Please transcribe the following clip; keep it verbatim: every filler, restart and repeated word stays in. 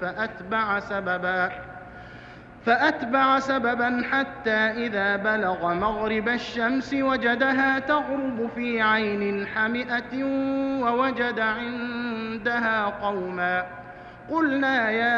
فأتبع سببا فأتبع سببا حتى إذا بلغ مغرب الشمس وجدها تغرب في عين حمئة ووجد عندها قوما قلنا يا